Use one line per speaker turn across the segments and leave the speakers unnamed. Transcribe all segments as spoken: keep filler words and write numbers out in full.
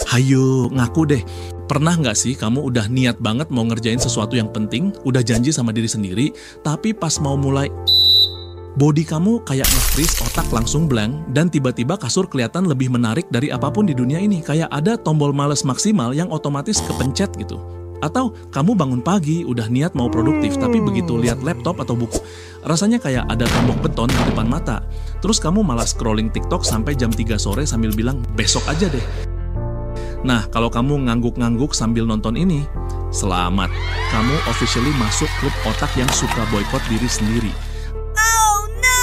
Hayo, ngaku deh. Pernah nggak sih kamu udah niat banget mau ngerjain sesuatu yang penting, udah janji sama diri sendiri, tapi pas mau mulai, body kamu kayak nge-freeze, otak langsung blank, dan tiba-tiba kasur kelihatan lebih menarik dari apapun di dunia ini. Kayak ada tombol males maksimal yang otomatis kepencet gitu. Atau kamu bangun pagi, udah niat mau produktif, tapi begitu lihat laptop atau buku, rasanya kayak ada tembok beton di depan mata. Terus kamu malah scrolling TikTok sampai jam tiga sore sambil bilang, besok aja deh. Nah, kalau kamu ngangguk-ngangguk sambil nonton ini, selamat. Kamu officially masuk klub otak yang suka boykot diri sendiri.
Oh no!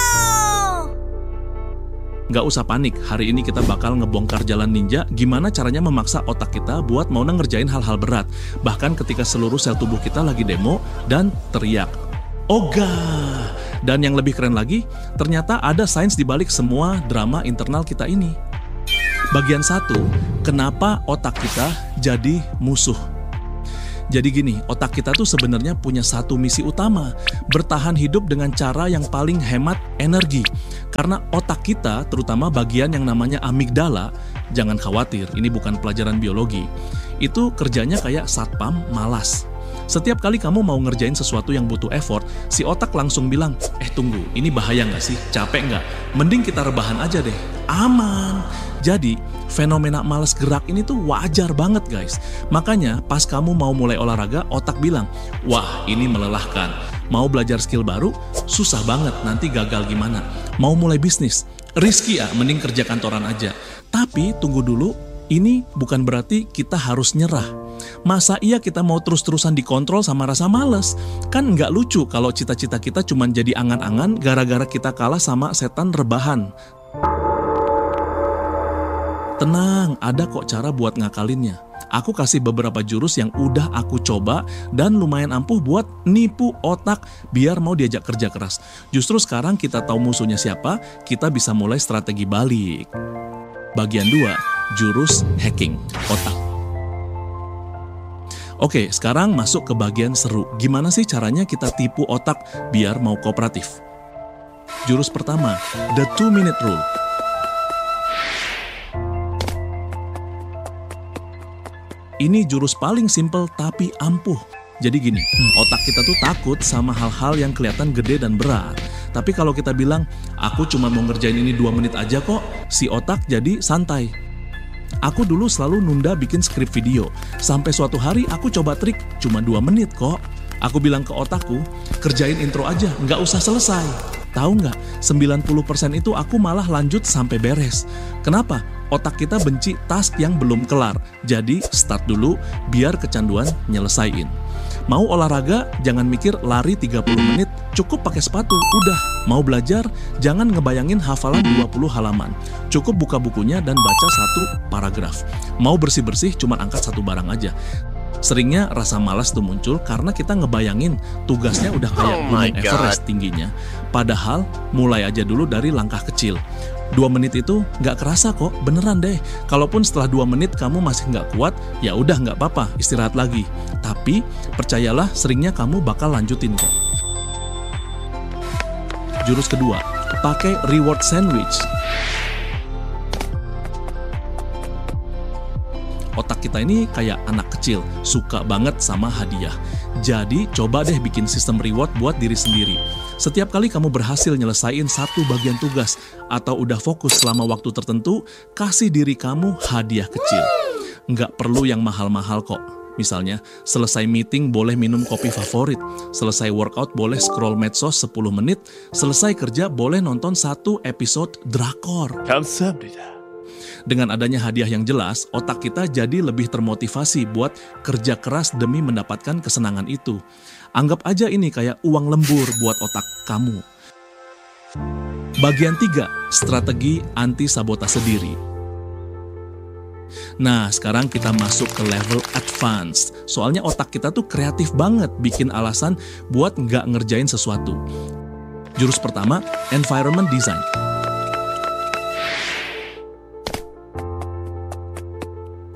Nggak usah panik, hari ini kita bakal ngebongkar jalan ninja gimana caranya memaksa otak kita buat mau ngerjain hal-hal berat. Bahkan ketika seluruh sel tubuh kita lagi demo dan teriak, Oga! Dan yang lebih keren lagi, ternyata ada sains dibalik semua drama internal kita ini. Bagian satu, kenapa otak kita jadi musuh? Jadi gini, otak kita tuh sebenarnya punya satu misi utama, bertahan hidup dengan cara yang paling hemat energi. Karena otak kita, terutama bagian yang namanya amigdala, jangan khawatir, ini bukan pelajaran biologi. Itu kerjanya kayak satpam malas. Setiap kali kamu mau ngerjain sesuatu yang butuh effort, si otak langsung bilang, eh tunggu, ini bahaya nggak sih? Capek nggak? Mending kita rebahan aja deh. Aman. Jadi, fenomena malas gerak ini tuh wajar banget guys. Makanya pas kamu mau mulai olahraga, otak bilang, wah ini melelahkan. Mau belajar skill baru, susah banget, nanti gagal gimana. Mau mulai bisnis, risky ya, mending kerja kantoran aja. Tapi tunggu dulu, ini bukan berarti kita harus nyerah. Masa iya kita mau terus-terusan dikontrol sama rasa males? Kan nggak lucu kalau cita-cita kita cuma jadi angan-angan gara-gara kita kalah sama setan rebahan. Tenang, ada kok cara buat ngakalinnya. Aku kasih beberapa jurus yang udah aku coba dan lumayan ampuh buat nipu otak biar mau diajak kerja keras. Justru sekarang kita tahu musuhnya siapa, kita bisa mulai strategi balik. Bagian dua, jurus hacking otak. Oke, sekarang masuk ke bagian seru. Gimana sih caranya kita tipu otak biar mau kooperatif? Jurus pertama, the two minute rule. Ini jurus paling simple tapi ampuh. Jadi gini, otak kita tuh takut sama hal-hal yang kelihatan gede dan berat. Tapi kalau kita bilang, aku cuma mau ngerjain ini dua menit aja kok, si otak jadi santai. Aku dulu selalu nunda bikin skrip video. Sampai suatu hari aku coba trik, cuma dua menit kok. Aku bilang ke otakku, kerjain intro aja, nggak usah selesai. Tahu nggak, sembilan puluh persen itu aku malah lanjut sampai beres. Kenapa? Otak kita benci task yang belum kelar. Jadi start dulu biar kecanduan nyelesain. Mau olahraga, jangan mikir lari tiga puluh menit, cukup pakai sepatu, udah. Mau belajar, jangan ngebayangin hafalan dua puluh halaman. Cukup buka bukunya dan baca satu paragraf. Mau bersih-bersih, cuma angkat satu barang aja. Seringnya rasa malas tuh muncul karena kita ngebayangin tugasnya udah kayak gunung Everest tingginya. Padahal mulai aja dulu dari langkah kecil. Dua menit itu nggak kerasa kok, beneran deh. Kalaupun setelah dua menit kamu masih nggak kuat, ya udah nggak apa-apa, istirahat lagi. Tapi percayalah, seringnya kamu bakal lanjutin kok. Jurus kedua, pakai reward sandwich. Otak kita ini kayak anak kecil, suka banget sama hadiah. Jadi coba deh bikin sistem reward buat diri sendiri. Setiap kali kamu berhasil nyelesain satu bagian tugas atau udah fokus selama waktu tertentu, kasih diri kamu hadiah kecil. Nggak perlu yang mahal-mahal kok. Misalnya, selesai meeting boleh minum kopi favorit, selesai workout boleh scroll medsos sepuluh menit, selesai kerja boleh nonton satu episode drakor.
감사합니다.
Dengan adanya hadiah yang jelas, otak kita jadi lebih termotivasi buat kerja keras demi mendapatkan kesenangan itu. Anggap aja ini kayak uang lembur buat otak kamu. Bagian tiga, strategi anti-sabotase diri. Nah, sekarang kita masuk ke level advance. Soalnya otak kita tuh kreatif banget bikin alasan buat nggak ngerjain sesuatu. Jurus pertama, environment design.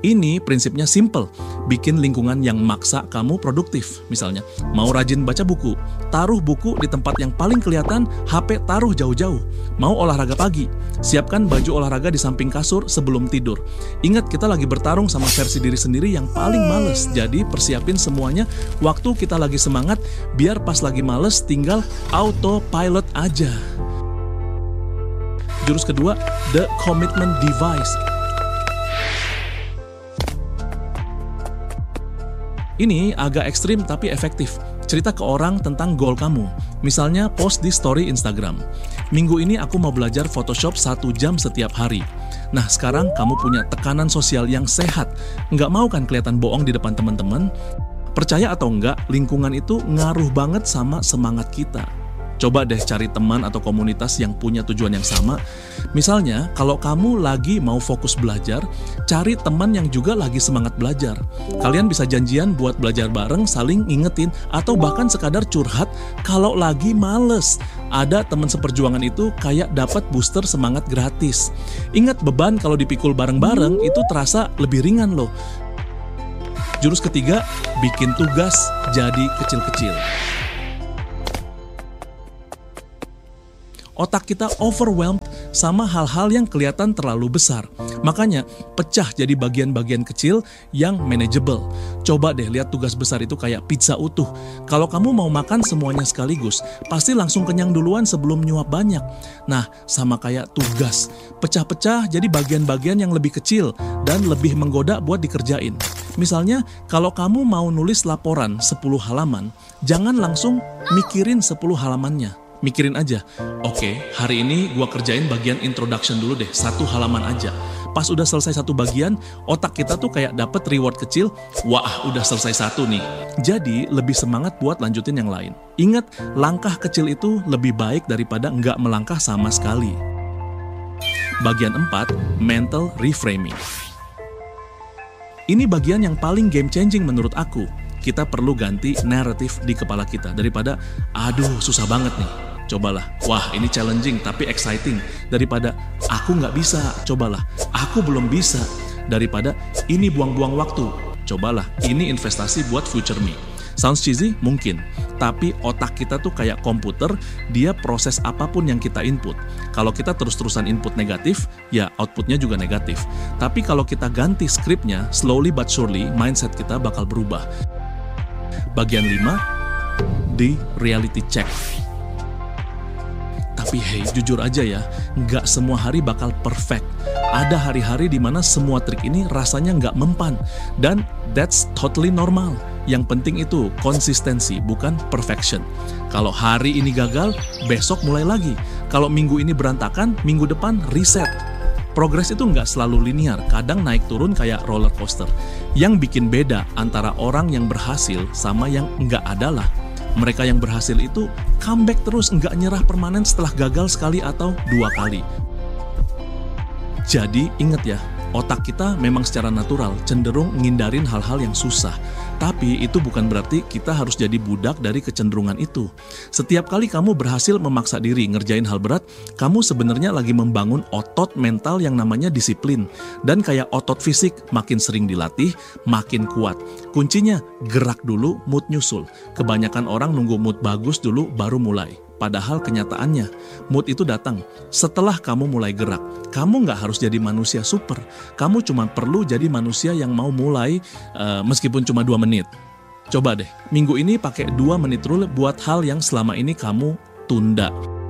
Ini prinsipnya simple, bikin lingkungan yang maksa kamu produktif. Misalnya, mau rajin baca buku, taruh buku di tempat yang paling kelihatan, H P taruh jauh-jauh. Mau olahraga pagi, siapkan baju olahraga di samping kasur sebelum tidur. Ingat, kita lagi bertarung sama versi diri sendiri yang paling males, jadi persiapin semuanya waktu kita lagi semangat, biar pas lagi males tinggal autopilot aja. Jurus kedua, the commitment device. Ini agak ekstrim tapi efektif. Cerita ke orang tentang goal kamu. Misalnya post di story Instagram. Minggu ini aku mau belajar Photoshop satu jam setiap hari. Nah, sekarang kamu punya tekanan sosial yang sehat. Nggak mau kan kelihatan bohong di depan teman-teman? Percaya atau enggak, lingkungan itu ngaruh banget sama semangat kita. Coba deh cari teman atau komunitas yang punya tujuan yang sama. Misalnya, kalau kamu lagi mau fokus belajar, cari teman yang juga lagi semangat belajar. Kalian bisa janjian buat belajar bareng, saling ngingetin, atau bahkan sekadar curhat kalau lagi males. Ada teman seperjuangan itu kayak dapat booster semangat gratis. Ingat, beban kalau dipikul bareng-bareng itu terasa lebih ringan loh. Jurus ketiga, bikin tugas jadi kecil-kecil. Otak kita overwhelmed sama hal-hal yang kelihatan terlalu besar. Makanya, pecah jadi bagian-bagian kecil yang manageable. Coba deh lihat tugas besar itu kayak pizza utuh. Kalau kamu mau makan semuanya sekaligus, pasti langsung kenyang duluan sebelum nyuap banyak. Nah, sama kayak tugas. Pecah-pecah jadi bagian-bagian yang lebih kecil dan lebih menggoda buat dikerjain. Misalnya, kalau kamu mau nulis laporan sepuluh halaman, jangan langsung mikirin sepuluh halamannya. Mikirin aja, oke, hari ini gua kerjain bagian introduction dulu deh, satu halaman aja. Pas udah selesai satu bagian, otak kita tuh kayak dapet reward kecil, wah udah selesai satu nih. Jadi lebih semangat buat lanjutin yang lain. Ingat, langkah kecil itu lebih baik daripada nggak melangkah sama sekali. Bagian empat, mental reframing. Ini bagian yang paling game changing menurut aku. Kita perlu ganti naratif di kepala kita daripada, aduh susah banget nih. Cobalah, wah ini challenging tapi exciting. Daripada, aku nggak bisa, cobalah, aku belum bisa. Daripada, ini buang-buang waktu. Cobalah, ini investasi buat future me. Sounds cheesy? Mungkin. Tapi otak kita tuh kayak komputer, dia proses apapun yang kita input. Kalau kita terus-terusan input negatif, ya outputnya juga negatif. Tapi kalau kita ganti skripnya, slowly but surely, mindset kita bakal berubah. Bagian lima, di reality check. Tapi hey, jujur aja ya, nggak semua hari bakal perfect. Ada hari-hari di mana semua trik ini rasanya nggak mempan. Dan that's totally normal. Yang penting itu konsistensi, bukan perfection. Kalau hari ini gagal, besok mulai lagi. Kalau minggu ini berantakan, minggu depan reset. Progres itu nggak selalu linear, kadang naik turun kayak roller coaster. Yang bikin beda antara orang yang berhasil sama yang nggak adalah, mereka yang berhasil itu comeback terus, nggak nyerah permanen setelah gagal sekali atau dua kali. Jadi ingat ya, otak kita memang secara natural cenderung ngindarin hal-hal yang susah. Tapi itu bukan berarti kita harus jadi budak dari kecenderungan itu. Setiap kali kamu berhasil memaksa diri ngerjain hal berat, kamu sebenarnya lagi membangun otot mental yang namanya disiplin. Dan kayak otot fisik, makin sering dilatih, makin kuat. Kuncinya, gerak dulu, mood nyusul. Kebanyakan orang nunggu mood bagus dulu baru mulai. Padahal kenyataannya, mood itu datang setelah kamu mulai gerak. Kamu nggak harus jadi manusia super. Kamu cuma perlu jadi manusia yang mau mulai uh, meskipun cuma dua menit. Coba deh, minggu ini pakai dua menit rule buat hal yang selama ini kamu tunda.